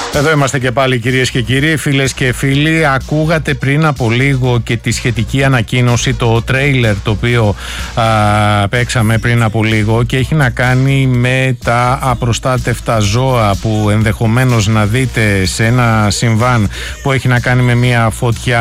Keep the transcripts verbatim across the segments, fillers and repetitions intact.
Εδώ είμαστε και πάλι, κυρίες και κύριοι, φίλες και φίλοι. Ακούγατε πριν από λίγο και τη σχετική ανακοίνωση, το τρέιλερ το οποίο α, παίξαμε πριν από λίγο, και έχει να κάνει με τα απροστάτευτα ζώα που ενδεχομένως να δείτε σε ένα συμβάν που έχει να κάνει με μια φωτιά.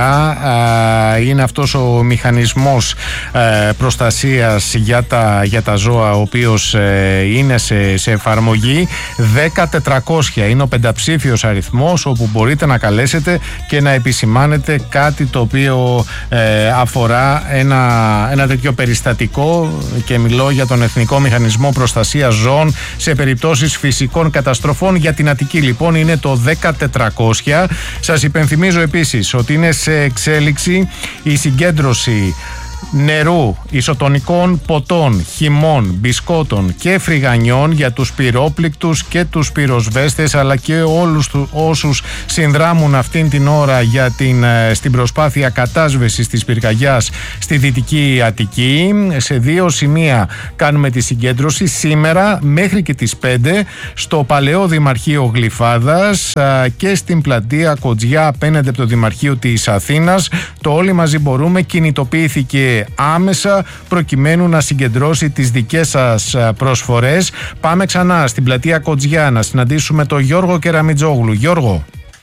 Α, είναι αυτός ο μηχανισμός α, προστασίας για τα, για τα ζώα, ο οποίος ε, είναι σε, σε εφαρμογή. Δέκα τετρακόσια είναι ο πενταψήφιος αριθμός όπου μπορείτε να καλέσετε και να επισημάνετε κάτι το οποίο ε, αφορά ένα, ένα τέτοιο περιστατικό, και μιλώ για τον Εθνικό Μηχανισμό Προστασίας Ζώων σε περιπτώσεις φυσικών καταστροφών. Για την Αττική λοιπόν είναι το δέκα τετρακόσια. Σας υπενθυμίζω επίσης ότι είναι σε εξέλιξη η συγκέντρωση νερού, ισοτονικών ποτών, χυμών, μπισκότων και φρυγανιών για τους πυρόπληκτους και τους πυροσβέστες, αλλά και όλους τους όσους συνδράμουν αυτήν την ώρα για την, στην προσπάθεια κατάσβεσης της πυρκαγιάς στη Δυτική Αττική. Σε δύο σημεία κάνουμε τη συγκέντρωση σήμερα μέχρι και τις πέντε, στο Παλαιό Δημαρχείο Γλυφάδας και στην πλατεία Κοτζιά απέναντι από το Δημαρχείο της Αθήνας. Το Όλοι Μαζί Μπορούμε κινητοποιήθηκε άμεσα προκειμένου να συγκεντρώσει τις δικές σας προσφορές. Πάμε ξανά στην πλατεία Κοτζιά να συναντήσουμε τον Γιώργο Κεραμιτζόγλου. Γιώργο.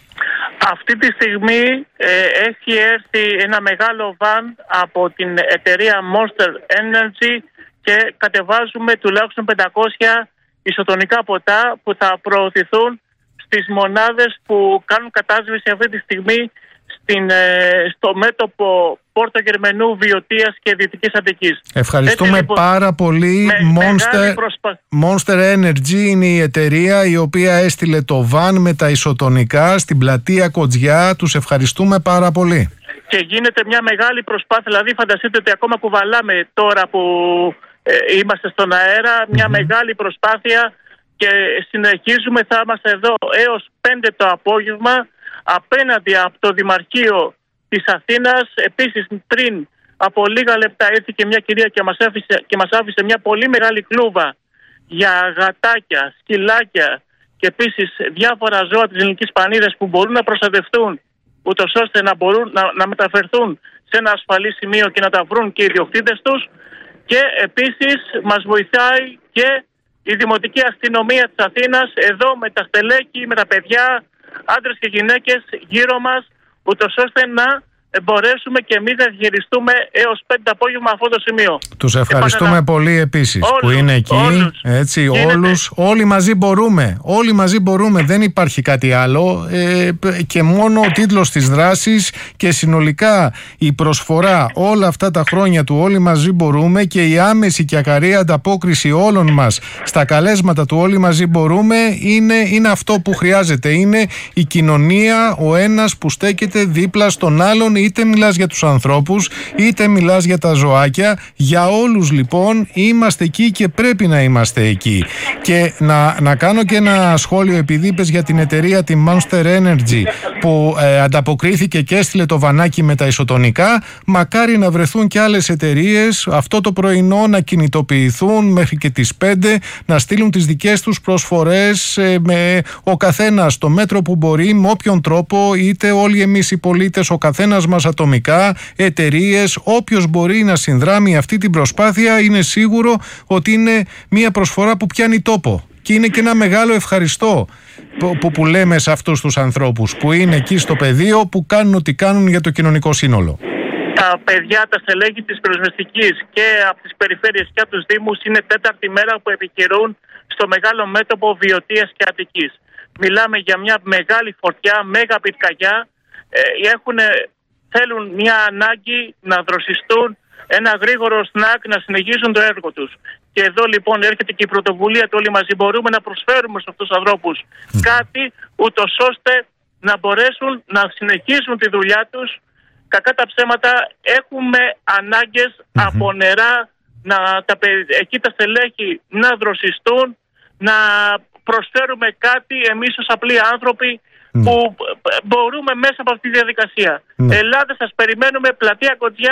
Αυτή τη στιγμή ε, έχει έρθει ένα μεγάλο βαν από την εταιρεία Monster Energy και κατεβάζουμε τουλάχιστον πεντακόσια ισοτονικά ποτά που θα προωθηθούν στις μονάδες που κάνουν κατάσβεση αυτή τη στιγμή στην, στο μέτωπο Πόρτο Γερμενού, Βιωτίας και Δυτικής Αττικής. Ευχαριστούμε Έτσι, λοιπόν, πάρα πολύ. Με, Monster, προσπα... Monster Energy είναι η εταιρεία η οποία έστειλε το βαν με τα ισοτονικά στην πλατεία Κοτζιά. Τους ευχαριστούμε πάρα πολύ. Και γίνεται μια μεγάλη προσπάθεια. Δηλαδή φανταστείτε ότι ακόμα κουβαλάμε τώρα που ε, είμαστε στον αέρα μια mm-hmm. μεγάλη προσπάθεια, και συνεχίζουμε. Θα είμαστε εδώ έως πέντε το απόγευμα απέναντι από το Δημαρχείο της Αθήνας. Επίσης πριν από λίγα λεπτά ήρθε και μια κυρία και μας άφησε, και μας άφησε μια πολύ μεγάλη κλούβα για γατάκια, σκυλάκια και επίσης διάφορα ζώα της ελληνικής πανίδας που μπορούν να προστατευτούν, ούτως ώστε να μπορούν να, να μεταφερθούν σε ένα ασφαλή σημείο και να τα βρουν και οι ιδιοκτήτες τους. Και επίσης μας βοηθάει και η Δημοτική Αστυνομία της Αθήνας εδώ με τα στελέχη, με τα παιδιά, άντρες και γυναίκες γύρω μας, ούτως ώστε να μπορέσουμε και εμείς να διαχειριστούμε έως πέντε το απόγευμα αυτό το σημείο. Τους ευχαριστούμε Επαναλα... πολύ επίσης όλους, που είναι εκεί. Όλους, έτσι, όλους, όλοι μαζί μπορούμε. Όλοι μαζί μπορούμε. Δεν υπάρχει κάτι άλλο. Ε, και μόνο ο τίτλος της δράσης και συνολικά η προσφορά όλα αυτά τα χρόνια του Όλοι Μαζί Μπορούμε και η άμεση και ακαρία ανταπόκριση όλων μας στα καλέσματα του Όλοι Μαζί Μπορούμε είναι, είναι αυτό που χρειάζεται. Είναι η κοινωνία, ο ένας που στέκεται δίπλα στον άλλον. Είτε μιλάς για τους ανθρώπους, είτε μιλάς για τα ζωάκια. Για όλους λοιπόν είμαστε εκεί και πρέπει να είμαστε εκεί. Και να, να κάνω και ένα σχόλιο, επειδή είπες για την εταιρεία τη Monster Energy που ε, ανταποκρίθηκε και έστειλε το βανάκι με τα ισοτονικά. Μακάρι να βρεθούν και άλλες εταιρείες αυτό το πρωινό να κινητοποιηθούν μέχρι και τις πέντε, να στείλουν τις δικές τους προσφορές ε, με ο καθένας στο μέτρο που μπορεί, με όποιον τρόπο, είτε όλοι εμείς οι πολίτες, ο καθένας μας ατομικά, εταιρείες, όποιος μπορεί να συνδράμει αυτή την προσπάθεια. Είναι σίγουρο ότι είναι μια προσφορά που πιάνει τόπο. Και είναι και ένα μεγάλο ευχαριστώ που, που, που λέμε σε αυτούς τους ανθρώπους που είναι εκεί στο πεδίο, που κάνουν ό,τι κάνουν για το κοινωνικό σύνολο. Τα παιδιά, τα στελέχη της πυροσβεστικής και από τις περιφέρειες και από τους δήμους είναι τέταρτη μέρα που επιχειρούν στο μεγάλο μέτωπο Βιωτίας και Αττικής. Μιλάμε για μια μεγάλη φωτιά, μέγα πυρκαγιά. Ε, έχουν, θέλουν μια ανάγκη να δροσιστούν, ένα γρήγορο σνακ, να συνεχίσουν το έργο τους. Και εδώ λοιπόν έρχεται και η πρωτοβουλία του Όλοι Μαζί Μπορούμε να προσφέρουμε σε αυτούς τους ανθρώπους mm. κάτι, ούτως ώστε να μπορέσουν να συνεχίσουν τη δουλειά τους. Κακά τα ψέματα, έχουμε ανάγκες mm-hmm. από νερά, να, τα, εκεί τα στελέχη να δροσιστούν, να προσφέρουμε κάτι εμείς ως απλοί άνθρωποι mm. που μπορούμε μέσα από αυτή τη διαδικασία. Mm. Ελάτε, σας περιμένουμε, πλατεία Κοτζιά,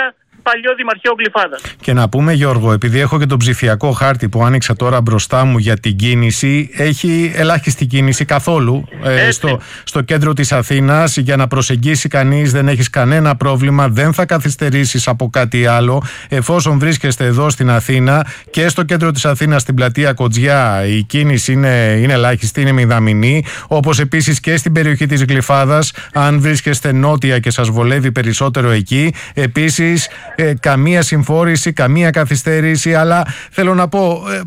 παλιό Δημαρχείο Γλυφάδας. Και να πούμε, Γιώργο, επειδή έχω και τον ψηφιακό χάρτη που άνοιξα τώρα μπροστά μου για την κίνηση, έχει ελάχιστη κίνηση καθόλου ε, στο, στο κέντρο της Αθήνας. Για να προσεγγίσει κανείς δεν έχεις κανένα πρόβλημα, δεν θα καθυστερήσεις από κάτι άλλο. Εφόσον βρίσκεστε εδώ στην Αθήνα και στο κέντρο της Αθήνας, στην πλατεία Κοτζιά, η κίνηση είναι, είναι ελάχιστη, είναι μηδαμινή. Όπως επίσης και στην περιοχή της Γλυφάδας, αν βρίσκεστε νότια και σας βολεύει περισσότερο εκεί. Επίσης, ε, καμία συμφόρηση, καμία καθυστέρηση, αλλά θέλω να πω, ε, ε,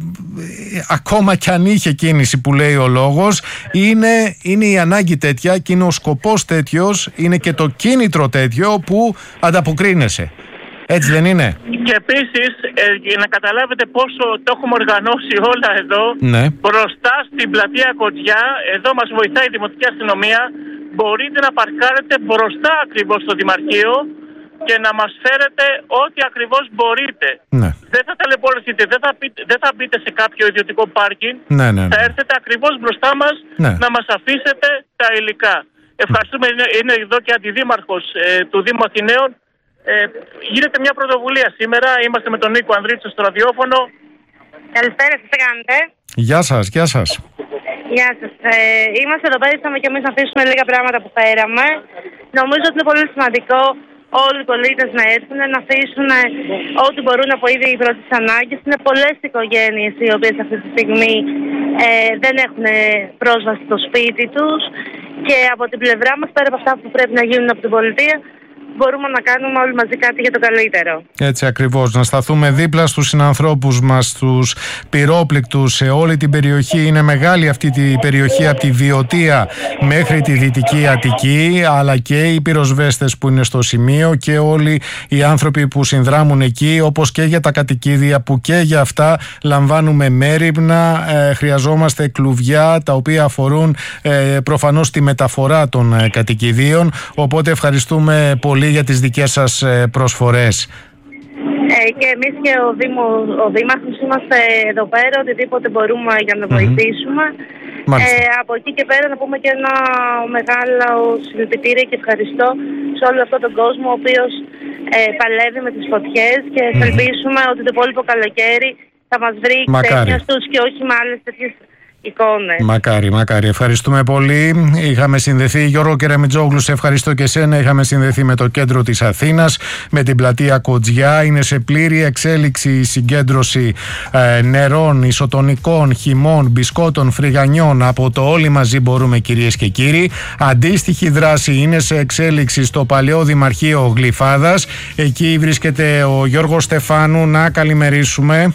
ακόμα κι αν είχε κίνηση που λέει ο λόγος, είναι, είναι η ανάγκη τέτοια και είναι ο σκοπός τέτοιος, είναι και το κίνητρο τέτοιο που ανταποκρίνεσαι. Έτσι δεν είναι? Και επίσης, ε, για να καταλάβετε πόσο το έχουμε οργανώσει όλα εδώ, ναι. Μπροστά στην πλατεία Κοτζιά, εδώ μας βοηθάει η Δημοτική Αστυνομία, μπορείτε να παρκάρετε μπροστά ακριβώς στο Δημαρχείο και να μας φέρετε ό,τι ακριβώς μπορείτε. Ναι. Δεν θα ταλαιπωρηθείτε, δεν θα, πείτε, δεν θα μπείτε σε κάποιο ιδιωτικό πάρκινγκ, ναι, ναι, ναι. θα έρθετε ακριβώς μπροστά μας, ναι, να μας αφήσετε τα υλικά. Ευχαριστούμε, είναι, είναι εδώ και αντιδήμαρχος ε, του Δήμου Αθηναίων. Ε, γίνεται μια πρωτοβουλία σήμερα. Είμαστε με τον Νίκο Ανδρίτσο στο ραδιόφωνο. Καλησπέρα, τι κάνετε? Γεια σας, γεια σας. Γεια σας. Ε, είμαστε εδώ πέρα, ήρθαμε και εμείς να αφήσουμε λίγα πράγματα που φέραμε. Νομίζω ότι είναι πολύ σημαντικό όλοι οι πολίτες να έρθουν, να αφήσουν ό,τι μπορούν από ήδη οι πρώτες ανάγκες. Είναι πολλές οικογένειες οι οποίες αυτή τη στιγμή ε, δεν έχουν πρόσβαση στο σπίτι τους και από την πλευρά μας, πέρα από αυτά που πρέπει να γίνουν από την πολιτεία, μπορούμε να κάνουμε όλοι μαζί κάτι για το καλύτερο. Έτσι ακριβώς, να σταθούμε δίπλα στους συνανθρώπους μας, στους πυρόπληκτους σε όλη την περιοχή. Είναι μεγάλη αυτή η περιοχή από τη Βιωτία μέχρι τη Δυτική Αττική, αλλά και οι πυροσβέστες που είναι στο σημείο και όλοι οι άνθρωποι που συνδράμουν εκεί, όπως και για τα κατοικίδια που και για αυτά λαμβάνουμε μέριμνα. Ε, χρειαζόμαστε κλουβιά τα οποία αφορούν ε, προφανώς τη μεταφορά των ε, κατοικιδίων, οπότε ευχαριστούμε πολύ για τις δικές σας προσφορές. Ε, και εμείς και ο, Δήμο, ο Δήμαρχος είμαστε εδώ πέρα, οτιδήποτε μπορούμε για να βοηθήσουμε. Mm-hmm. Ε, από εκεί και πέρα να πούμε και ένα μεγάλο συλληπιτήρια και ευχαριστώ σε όλο αυτόν τον κόσμο ο οποίος ε, παλεύει με τις φωτιές και mm-hmm. ελπίσουμε ότι το υπόλοιπο καλοκαίρι θα μας βρει ξένια τους και όχι με άλλες τέτοιες εικόνες. Μακάρι, μακάρι. Ευχαριστούμε πολύ. Είχαμε συνδεθεί, Γιώργο Κεραμιτζόγλου, σε ευχαριστώ και εσένα. Είχαμε συνδεθεί με το κέντρο της Αθήνας, με την πλατεία Κοτζιά. Είναι σε πλήρη εξέλιξη η συγκέντρωση ε, νερών, ισοτονικών, χυμών, μπισκότων, φρυγανιών από το Όλοι Μαζί Μπορούμε, κυρίες και κύριοι. Αντίστοιχη δράση είναι σε εξέλιξη στο παλαιό Δημαρχείο Γλυφάδας. Εκεί βρίσκεται ο Γιώργος Στεφάνου. Να καλημερίσουμε.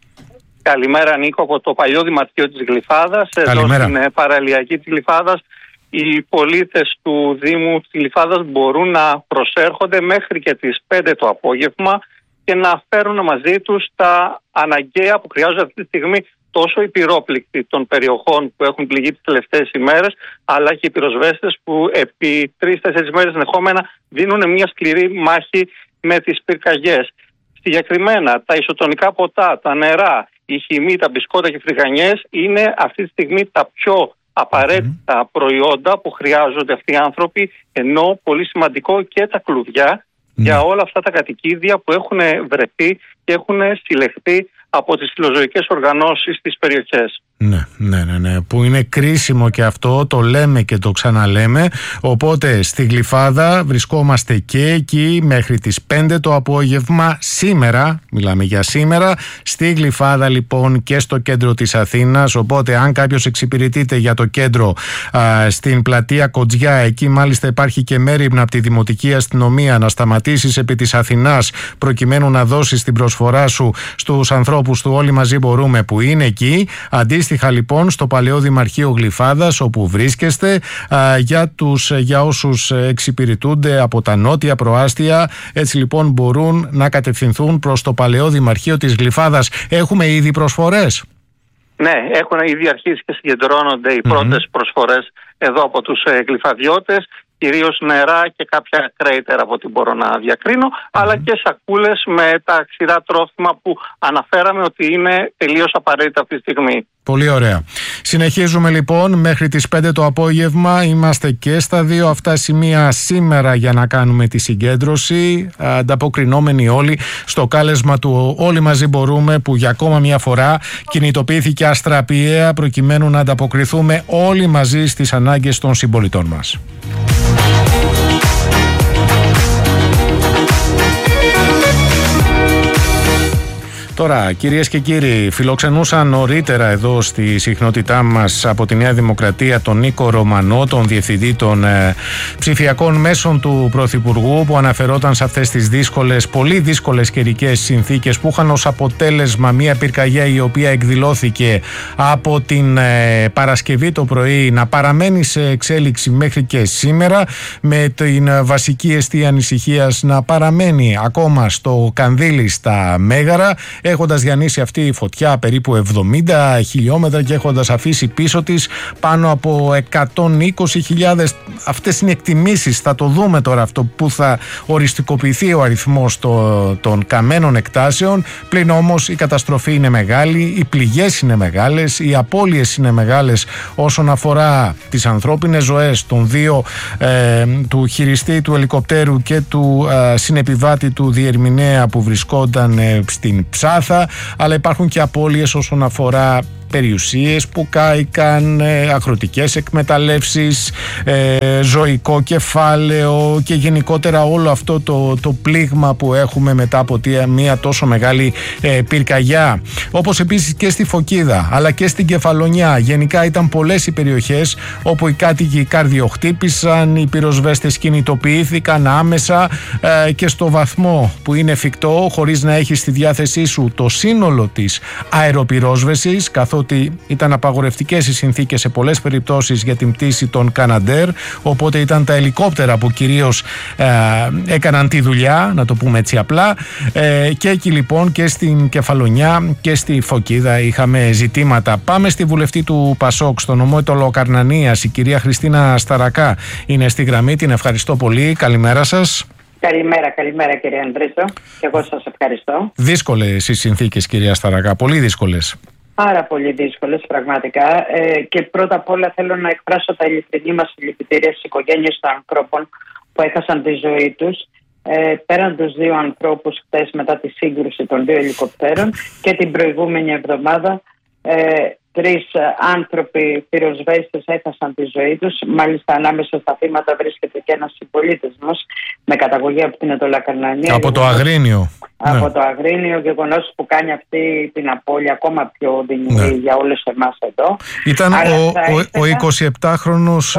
Καλημέρα, Νίκο, από το παλιό Δημαρχείο της Γλυφάδας. Καλημέρα. Εδώ στην παραλιακή της Γλυφάδας, οι πολίτες του Δήμου της Γλυφάδας μπορούν να προσέρχονται μέχρι και τις πέντε το απόγευμα και να φέρουν μαζί τους τα αναγκαία που χρειάζονται αυτή τη στιγμή, τόσο οι πυρόπληκτοι των περιοχών που έχουν πληγεί τις τελευταίες ημέρες, αλλά και οι πυροσβέστες που επί τρεις-τέσσερις μέρες ενδεχόμενα δίνουν μια σκληρή μάχη με τις πυρκαγιές. Συγκεκριμένα, τα ισοτονικά ποτά, τα νερά, οι χυμοί, τα μπισκότα και οι φρυγανιές είναι αυτή τη στιγμή τα πιο απαραίτητα mm. προϊόντα που χρειάζονται αυτοί οι άνθρωποι, ενώ πολύ σημαντικό και τα κλουβιά mm. για όλα αυτά τα κατοικίδια που έχουν βρεθεί και έχουν συλλεχθεί από τις φιλοζωικές οργανώσεις στις περιοχές. Ναι, ναι, ναι, ναι, που είναι κρίσιμο και αυτό, το λέμε και το ξαναλέμε. Οπότε στη Γλυφάδα βρισκόμαστε και εκεί μέχρι τις πέντε το απόγευμα σήμερα, μιλάμε για σήμερα, στη Γλυφάδα λοιπόν και στο κέντρο της Αθήνας. Οπότε αν κάποιος εξυπηρετείται για το κέντρο α, στην πλατεία Κοτζιά, εκεί μάλιστα υπάρχει και μέριμνα από τη Δημοτική Αστυνομία, να σταματήσεις επί της Αθηνάς προκειμένου να δώσεις την προσφορά σου στους ανθρώπους του Όλοι Μαζί Μπορούμε που είναι εκεί. Αντίστοιχα λοιπόν στο παλαιό Δημαρχείο Γλυφάδας όπου βρίσκεστε, α, για, τους, για όσους εξυπηρετούνται από τα νότια προάστια, έτσι λοιπόν μπορούν να κατευθυνθούν προς το παλαιό Δημαρχείο της Γλυφάδας. Έχουμε ήδη προσφορές? Ναι, έχουν ήδη αρχίσει και συγκεντρώνονται οι mm-hmm. πρώτες προσφορές εδώ από τους ε, γλυφαδιώτες. κυρίως νερά και κάποια κρέιτερα από ό,τι μπορώ να διακρίνω, mm-hmm. αλλά και σακούλες με τα ξηρά τρόφιμα που αναφέραμε ότι είναι τελείως απαραίτητα αυτή τη στιγμή. Πολύ ωραία. Συνεχίζουμε λοιπόν μέχρι τις πέντε το απόγευμα. Είμαστε και στα δύο αυτά σημεία σήμερα για να κάνουμε τη συγκέντρωση, ανταποκρινόμενοι όλοι στο κάλεσμα του Όλοι Μαζί Μπορούμε, που για ακόμα μια φορά κινητοποιήθηκε αστραπιαία προκειμένου να ανταποκριθούμε όλοι μαζί στις ανάγκες των συμπολιτών μας. Τώρα, κυρίες και κύριοι, φιλοξενούσαν νωρίτερα εδώ στη συχνότητά μας από τη Νέα Δημοκρατία τον Νίκο Ρωμανό, τον Διευθυντή των ε, ψηφιακών μέσων του Πρωθυπουργού, που αναφερόταν σε αυτές τις δύσκολες, πολύ δύσκολες καιρικές συνθήκες που είχαν ως αποτέλεσμα μια πυρκαγιά η οποία εκδηλώθηκε από την ε, Παρασκευή το πρωί να παραμένει σε εξέλιξη μέχρι και σήμερα, με την ε, βασική αιστεία ανησυχίας να παραμένει ακόμα στο Κανδύλι στα Μέγαρα, έχοντας διανύσει αυτή η φωτιά περίπου εβδομήντα χιλιόμετρα και έχοντας αφήσει πίσω της πάνω από εκατόν είκοσι χιλιάδες. Αυτές είναι εκτιμήσεις, θα το δούμε τώρα αυτό που θα οριστικοποιηθεί ο αριθμός το, των καμένων εκτάσεων. Πλην όμως η καταστροφή είναι μεγάλη, οι πληγές είναι μεγάλες, οι απώλειες είναι μεγάλες όσον αφορά τις ανθρώπινες ζωές των δύο, ε, του χειριστή του ελικοπτέρου και του ε, συνεπιβάτη του διερμηνέα που βρισκόταν ε, στην Ψάθα, αλλά υπάρχουν και απώλειες όσον αφορά περιουσίες που κάηκαν, αγροτικές εκμεταλλεύσεις, ε, ζωικό κεφάλαιο και γενικότερα όλο αυτό το, το πλήγμα που έχουμε μετά από μια τόσο μεγάλη ε, πυρκαγιά. Όπως επίσης και στη Φωκίδα αλλά και στην Κεφαλονιά. Γενικά ήταν πολλές οι περιοχές όπου οι κάτοικοι καρδιοχτύπησαν, οι πυροσβέστες κινητοποιήθηκαν άμεσα ε, και στο βαθμό που είναι εφικτό, χωρίς να έχεις στη διάθεσή σου το σύνολο της αεροπυρόσβεσης, καθότι ότι ήταν απαγορευτικές οι συνθήκες σε πολλές περιπτώσεις για την πτήση των Καναντέρ, οπότε ήταν τα ελικόπτερα που κυρίως ε, έκαναν τη δουλειά, να το πούμε έτσι απλά, ε, και εκεί λοιπόν και στην Κεφαλονιά και στη Φωκίδα είχαμε ζητήματα. Πάμε στη βουλευτή του Πασόκ στο νομό Ετωλοκαρνανίας, η κυρία Χριστίνα Σταρακά είναι στη γραμμή, την ευχαριστώ πολύ, καλημέρα σας. Καλημέρα, καλημέρα κύριε Ανδρίσο, και εγώ σας ευχαριστώ. Δύσκολες οι συνθήκες κυρία Σταρακά, πολύ δύσκολες. Πάρα πολύ δύσκολες πραγματικά, ε, και πρώτα απ' όλα θέλω να εκφράσω τα ειλικρινή μας συλληπιτήρια στις οικογένειες των ανθρώπων που έχασαν τη ζωή τους, ε, πέραν τους δύο ανθρώπους χτες μετά τη σύγκρουση των δύο ελικοπτέρων, και την προηγούμενη εβδομάδα ε, τρεις άνθρωποι πυροσβέστες έχασαν τη ζωή τους. Μάλιστα ανάμεσα στα θύματα βρίσκεται και ένας συμπολίτης μας με καταγωγή από την Ετωλοκαρνανία. Από το Αγρίνιο. Από ναι. το Αγρίνιο, γεγονός που κάνει αυτή την απώλεια ακόμα πιο δεινή ναι. για όλους εμάς εδώ. Ήταν ο, ο, ο εικοσιεπτάχρονος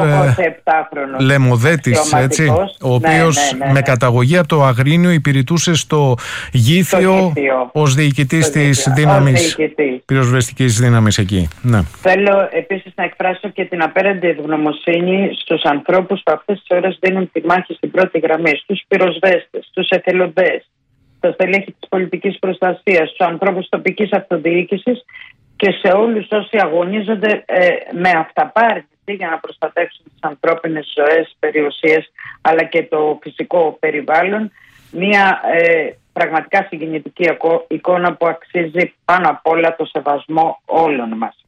ε, Λεμοδέτης, έτσι, ο οποίος ναι, ναι, ναι, ναι. με καταγωγή από το Αγρίνιο υπηρετούσε στο Γήθιο ως διοικητής της δύναμης, πυροσβεστικής δύναμης εκεί. Ναι. Θέλω επίσης να εκφράσω και την απέραντη ευγνωμοσύνη στους ανθρώπους που αυτές τις ώρες δίνουν τη μάχη στην πρώτη γραμμή, στους πυροσβέστες, στους εθελοντές, στα στελέχη της πολιτικής προστασίας, στους ανθρώπους τοπικής αυτοδιοίκησης και σε όλους όσοι αγωνίζονται ε, με αυταπάρνηση για να προστατεύσουν τις ανθρώπινες ζωές, περιουσίες αλλά και το φυσικό περιβάλλον. Μια ε, πραγματικά συγκινητική εικόνα που αξίζει πάνω απ' όλα το σεβασμό όλων μας.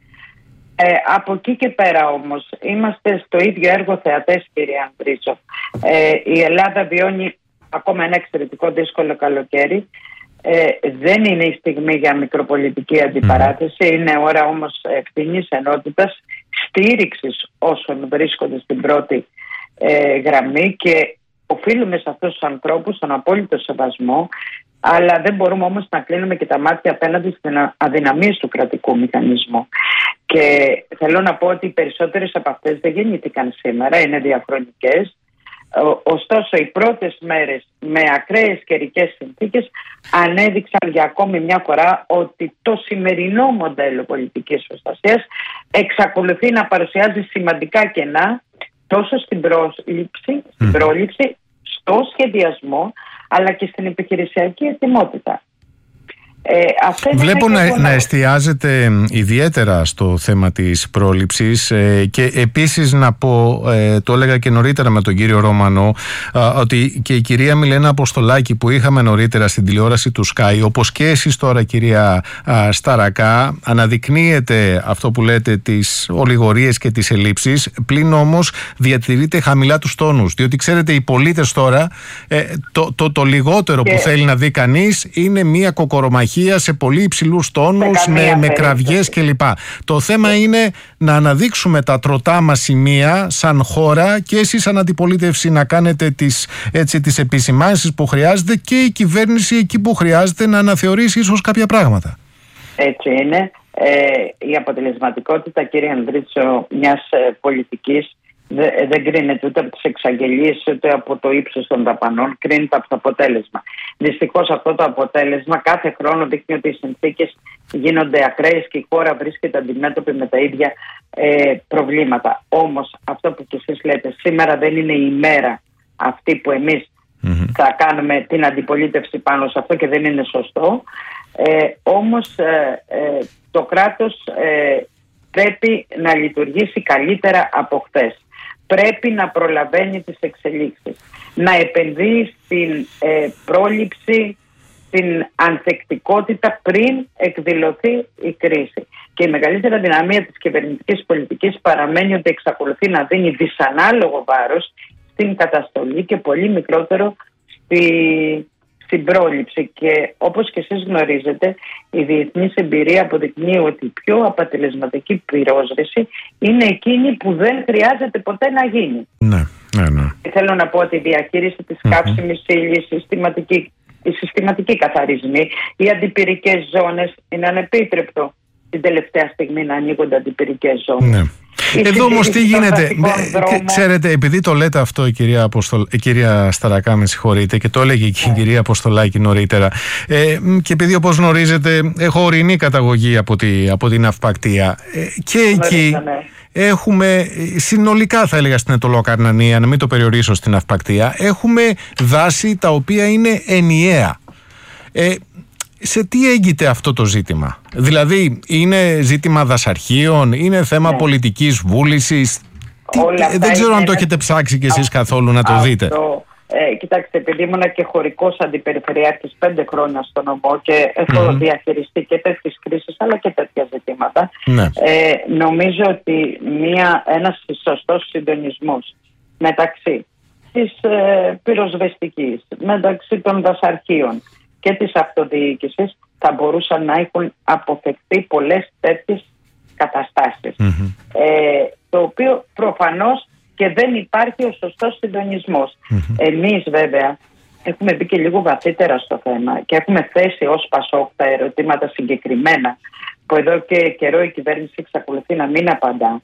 Ε, από εκεί και πέρα όμως είμαστε στο ίδιο έργο θεατές, κύριε Ανδρίσο. Ε, η Ελλάδα βιώνει ακόμα ένα εξαιρετικό δύσκολο καλοκαίρι. Ε, δεν είναι η στιγμή για μικροπολιτική αντιπαράθεση. Mm. Είναι ώρα όμως ευθύνης, ενότητας, στήριξης όσων βρίσκονται στην πρώτη ε, γραμμή, και οφείλουμε σε αυτούς τους ανθρώπους τον απόλυτο σεβασμό, αλλά δεν μπορούμε όμως να κλείνουμε και τα μάτια απέναντι στην αδυναμίες του κρατικού μηχανισμού. Και θέλω να πω ότι οι περισσότερες από αυτές δεν γεννήθηκαν σήμερα, είναι διαχρονικές. Ωστόσο, οι πρώτες μέρες με ακραίες καιρικές συνθήκες ανέδειξαν για ακόμη μια φορά ότι το σημερινό μοντέλο πολιτικής προστασίας εξακολουθεί να παρουσιάζει σημαντικά κενά τόσο στην πρόληψη, στην πρόληψη, στο σχεδιασμό, αλλά και στην επιχειρησιακή ετοιμότητα. Ε, Βλέπω να, να εστιάζετε ιδιαίτερα στο θέμα της πρόληψης ε, και επίσης να πω, ε, το έλεγα και νωρίτερα με τον κύριο Ρώμανο, ε, ότι και η κυρία Μιλένα Αποστολάκη που είχαμε νωρίτερα στην τηλεόραση του Sky, όπως και εσείς τώρα κυρία α, Σταρακά, αναδεικνύεται αυτό που λέτε, τις ολιγορίες και τις ελλείψεις, πλην όμως διατηρείται χαμηλά τους τόνους, διότι ξέρετε οι πολίτες τώρα ε, το, το, το λιγότερο και... που θέλει να δει κανείς είναι μία κοκορομαχία σε πολύ υψηλούς τόνους, με, με κραυγές κλπ. Το θέμα είναι να αναδείξουμε τα τροτά μας σημεία σαν χώρα και εσείς σαν αντιπολίτευση να κάνετε τις, έτσι, τις επισημάνσεις που χρειάζεται και η κυβέρνηση εκεί που χρειάζεται να αναθεωρήσει ίσως κάποια πράγματα. Έτσι είναι. Ε, η αποτελεσματικότητα, κύριε Ανδρίτσο, μιας ε, πολιτικής δεν κρίνεται ούτε από τις εξαγγελίες ούτε από το ύψος των δαπανών, κρίνεται από το αποτέλεσμα. Δυστυχώς αυτό το αποτέλεσμα κάθε χρόνο δείχνει ότι οι συνθήκες γίνονται ακραίες και η χώρα βρίσκεται αντιμέτωπη με τα ίδια ε, προβλήματα. Όμως αυτό που και εσείς λέτε, σήμερα δεν είναι η ημέρα αυτή που εμείς mm-hmm. θα κάνουμε την αντιπολίτευση πάνω σε αυτό και δεν είναι σωστό. Ε, όμως ε, ε, το κράτος ε, πρέπει να λειτουργήσει καλύτερα από χθες. Πρέπει να προλαβαίνει τις εξελίξεις, να επενδύει στην ε, πρόληψη, στην ανθεκτικότητα πριν εκδηλωθεί η κρίση. Και η μεγαλύτερη αδυναμία της κυβερνητικής πολιτικής παραμένει ότι εξακολουθεί να δίνει δυσανάλογο βάρος στην καταστολή και πολύ μικρότερο στη, στην πρόληψη. Και όπως και εσείς γνωρίζετε, η διεθνής εμπειρία αποδεικνύει ότι η πιο αποτελεσματική πυρόσβεση είναι εκείνη που δεν χρειάζεται ποτέ να γίνει. Ναι, ναι, ναι. Και θέλω να πω ότι η διαχείριση της mm-hmm. καύσιμης ύλης, συστηματική, οι συστηματικοί καθαρισμοί, οι αντιπυρικές ζώνες, είναι ανεπίτρεπτο την τελευταία στιγμή να ανοίγονται αντιπυρικές ζώνες. Ναι. Εδώ όμως τι γίνεται, ξέρετε, επειδή το λέτε αυτό η κυρία, Αποστολ... η κυρία Σταρακά, με συγχωρείτε, και το έλεγε και η κυρία Αποστολάκη νωρίτερα, ε, και επειδή όπως γνωρίζετε έχω ορεινή καταγωγή από, τη, από την Αυπακτία, ε, και εκεί έχουμε συνολικά, θα έλεγα, στην Αιτωλοκαρνανία, να μην το περιορίσω στην Αυπακτία, έχουμε δάση τα οποία είναι ενιαία. Ε, σε τι έγκυται αυτό το ζήτημα? Δηλαδή είναι ζήτημα δασαρχείων, είναι θέμα ναι. πολιτικής βούλησης? Τι, δεν ξέρω αν το έχετε ψάξει κι εσείς καθόλου να το αυτό, δείτε. Ε, κοιτάξτε, επειδή ήμουν και χωρικός αντιπεριφερειάρχης πέντε χρόνια στο νομό και έχω mm-hmm. διαχειριστεί και τέτοιες κρίσεις αλλά και τέτοια ζητήματα, ναι. ε, νομίζω ότι μια, ένας σωστός συντονισμός μεταξύ της ε, πυροσβεστικής, μεταξύ των δασαρχείων και της αυτοδιοίκησης θα μπορούσαν να έχουν αποφευθεί πολλές τέτοιες καταστάσεις. Mm-hmm. Ε, το οποίο προφανώς και δεν υπάρχει ο σωστός συντονισμός. Mm-hmm. Εμείς βέβαια έχουμε μπει και λίγο βαθύτερα στο θέμα και έχουμε θέσει ως ΠΑΣΟΚ τα ερωτήματα συγκεκριμένα που εδώ και καιρό η κυβέρνηση εξακολουθεί να μην απαντά.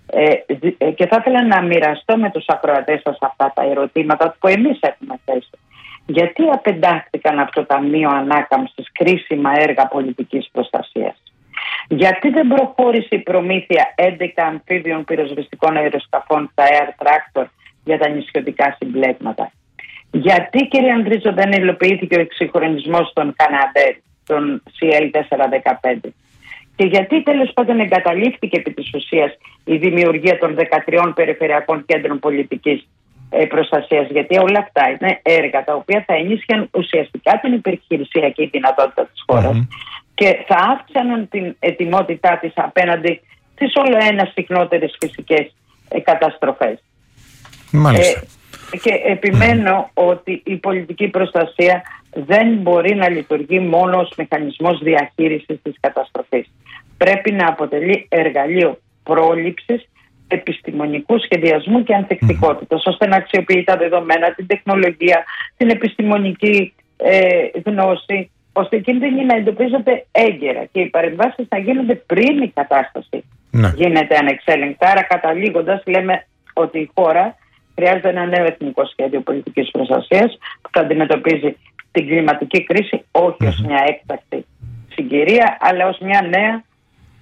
Ε, και θα ήθελα να μοιραστώ με τους ακροατές σας αυτά τα ερωτήματα που εμείς έχουμε θέσει. Γιατί απεντάχθηκαν από το Ταμείο Ανάκαμψης κρίσιμα έργα πολιτικής προστασίας? Γιατί δεν προχώρησε η προμήθεια έντεκα αμφίβιων πυροσβεστικών αεροσκαφών, τα Air Tractor, για τα νησιωτικά συμπλέγματα? Γιατί, κύριε Ανδρίζο, δεν υλοποιήθηκε ο εξυγχρονισμός των Καναντέρ, των σι ελ τετρακόσια δεκαπέντε? Και γιατί τέλος πάντων εγκαταλείφθηκε επί της ουσίας η δημιουργία των δεκατρία περιφερειακών κέντρων πολιτικής προστασίας? Γιατί όλα αυτά είναι έργα τα οποία θα ενίσχυαν ουσιαστικά την υπερχειρησιακή δυνατότητα της χώρας mm-hmm. και θα αύξαναν την ετοιμότητά της απέναντι στις όλο ένα συχνότερες φυσικές ε, καταστροφές. Μάλιστα. Ε, και επιμένω mm. ότι η πολιτική προστασία δεν μπορεί να λειτουργεί μόνο ως μηχανισμός διαχείρισης της καταστροφής. Πρέπει να αποτελεί εργαλείο πρόληψης, επιστημονικού σχεδιασμού και ανθεκτικότητας, mm. ώστε να αξιοποιεί τα δεδομένα, την τεχνολογία, την επιστημονική ε, γνώση, ώστε οι κίνδυνοι να εντοπίζονται έγκαιρα και οι παρεμβάσεις να γίνονται πριν η κατάσταση mm. γίνεται ανεξέλεγκτα. Άρα, καταλήγοντας, λέμε ότι η χώρα χρειάζεται ένα νέο εθνικό σχέδιο πολιτικής προστασίας που θα αντιμετωπίζει την κλιματική κρίση όχι mm-hmm. ως μια έκτακτη συγκυρία, αλλά ως μια νέα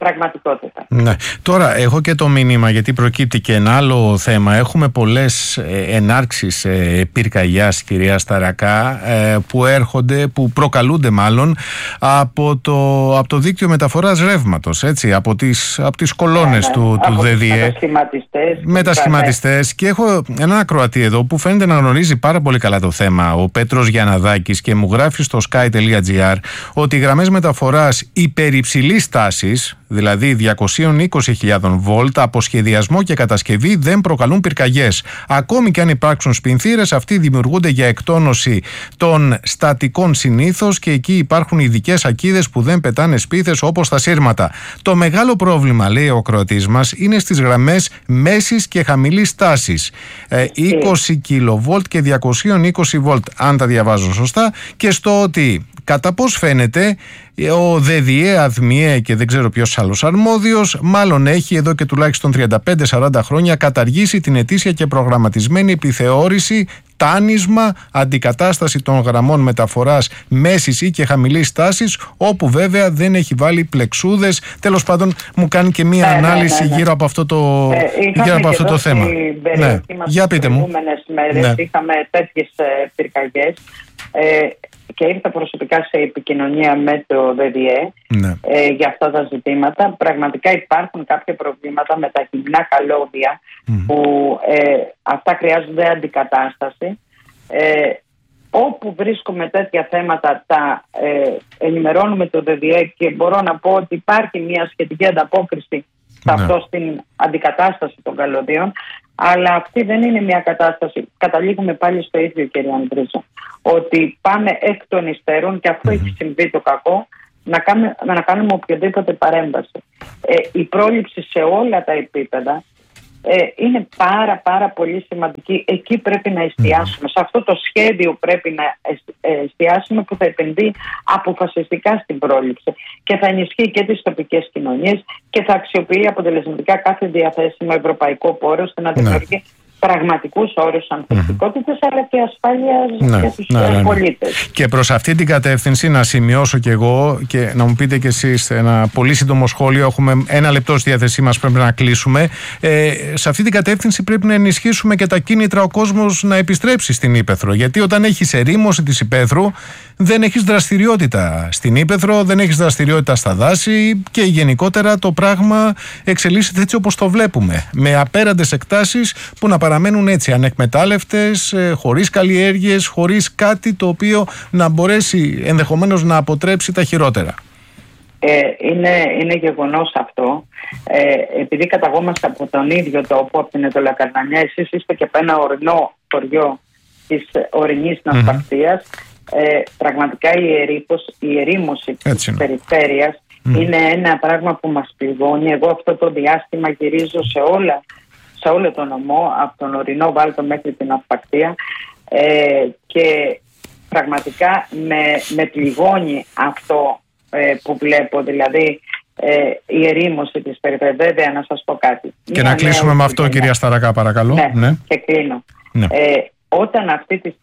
πραγματικότητα. Ναι. Τώρα έχω και το μήνυμα, γιατί προκύπτει και ένα άλλο θέμα. Έχουμε πολλές ενάρξεις πυρκαγιάς, κυρία Σταρακά, που έρχονται, που προκαλούνται μάλλον από το, από το δίκτυο μεταφοράς ρεύματος, έτσι, από τις, από τις κολόνες ναι, ναι. του, του ΔΔΕ. Μετασχηματιστές. Μετασχηματιστές. Και έχω έναν ακροατή εδώ που φαίνεται να γνωρίζει πάρα πολύ καλά το θέμα, ο Πέτρος Γιανναδάκης, και μου γράφει στο sky τελεία gr ότι οι γραμμές μεταφοράς υπερυψηλής τάσης, δηλαδή διακόσιες είκοσι χιλιάδες βολτ, από σχεδιασμό και κατασκευή δεν προκαλούν πυρκαγιές. Ακόμη και αν υπάρξουν σπινθήρες, αυτοί δημιουργούνται για εκτόνωση των στατικών συνήθως, και εκεί υπάρχουν ειδικές ακίδες που δεν πετάνε σπίθες όπως τα σύρματα. Το μεγάλο πρόβλημα, λέει ο ακροατής μας, είναι στις γραμμές μέσης και χαμηλής τάσης. Ε, είκοσι κιλοβολτ και διακόσιες είκοσι βολτ, αν τα διαβάζω σωστά, και στο ότι κατά πώς φαίνεται ο ΔΔΕ, ΑΔΜΙΕ και δεν ξέρω ποιος άλλος αρμόδιος, μάλλον έχει εδώ και τουλάχιστον τριάντα πέντε σαράντα χρόνια καταργήσει την ετήσια και προγραμματισμένη επιθεώρηση, τάνισμα, αντικατάσταση των γραμμών μεταφοράς μέσης ή και χαμηλής τάσης, όπου βέβαια δεν έχει βάλει πλεξούδες. Τέλος πάντων, μου κάνει και μία ναι, ανάλυση ναι, ναι. γύρω από αυτό το, ε, γύρω από αυτό το θέμα. Ναι. Για πείτε μου. Μέρες ναι. είχαμε τέτοιες πυρκαγιές. Ε, και ήρθα προσωπικά σε επικοινωνία με το ΔΔΕ ναι. ε, για αυτά τα ζητήματα. Πραγματικά υπάρχουν κάποια προβλήματα με τα γυμνά καλώδια mm. που ε, αυτά χρειάζονται αντικατάσταση. Ε, όπου βρίσκουμε τέτοια θέματα τα ε, ενημερώνουμε το ΔΔΕ, και μπορώ να πω ότι υπάρχει μια σχετική ανταπόκριση σε αυτό, ναι. στην αντικατάσταση των καλωδίων. Αλλά αυτή δεν είναι μια κατάσταση. Καταλήγουμε πάλι στο ίδιο, κύριε Ανδρίζο, ότι πάμε εκ των υστέρων, και αυτό mm-hmm. έχει συμβεί το κακό, να κάνουμε, να κάνουμε οποιοδήποτε παρέμβαση. Ε, η πρόληψη σε όλα τα επίπεδα ε, είναι πάρα πάρα πολύ σημαντική. Εκεί πρέπει να εστιάσουμε. Mm-hmm. Σε αυτό το σχέδιο πρέπει να εστιάσουμε, που θα επενδύει αποφασιστικά στην πρόληψη και θα ενισχύει και τις τοπικές κοινωνίες και θα αξιοποιεί αποτελεσματικά κάθε διαθέσιμο ευρωπαϊκό πόρο ώστε να δημιουργεί πραγματικούς όρους ανθεκτικότητας, mm-hmm. αλλά και ασφάλειας ναι, για τους ναι, ναι. πολίτες. Και προς αυτή την κατεύθυνση να σημειώσω κι εγώ, και να μου πείτε κι εσείς ένα πολύ σύντομο σχόλιο, έχουμε ένα λεπτό στη διάθεσή μας, πρέπει να κλείσουμε. Ε, σε αυτή την κατεύθυνση πρέπει να ενισχύσουμε και τα κίνητρα ο κόσμος να επιστρέψει στην Ύπαιθρο, γιατί όταν έχεις ερήμωση της Υπέθρου δεν έχεις δραστηριότητα στην Ύπαιθρο, δεν έχεις δραστηριότητα στα δάση, και γενικότερα το πράγμα εξελίσσεται έτσι όπως το βλέπουμε, με απέραντες εκτάσεις που να παραμένουν έτσι ανεκμετάλλευτες, χωρίς καλλιέργειες, χωρίς κάτι το οποίο να μπορέσει ενδεχομένως να αποτρέψει τα χειρότερα. Ε, είναι, είναι γεγονός αυτό. Ε, επειδή καταγόμαστε από τον ίδιο τόπο, από την Ετωλακαρνανιά, εσείς είστε και από ένα ορεινό χωριό της ορεινής Ναυπακτίας. Ε, πραγματικά η, ερήπος, η ερήμωση της περιφέρειας mm. είναι ένα πράγμα που μας πληγώνει. Εγώ αυτό το διάστημα γυρίζω σε, όλα, σε όλο το νομό, από τον ορεινό Βάλτο μέχρι την Ναυπακτία, ε, και πραγματικά με, με πληγώνει αυτό ε, που βλέπω, δηλαδή ε, η ερήμωση της περιφέρειας. Βέβαια, να σας πω κάτι. Και Μια να κλείσουμε με αυτό, κυρία Σταρακά, παρακαλώ. Ναι, ναι. και κλείνω. Ναι. Ε, Όταν αυτή τη